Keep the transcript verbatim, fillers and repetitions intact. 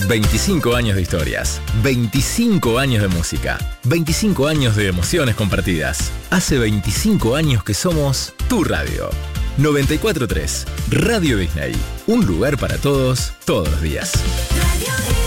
veinticinco años de historias, veinticinco años de música, veinticinco años de emociones compartidas. Hace veinticinco años que somos tu radio. noventa y cuatro punto tres, Radio Disney. Un lugar para todos, todos los días. Radio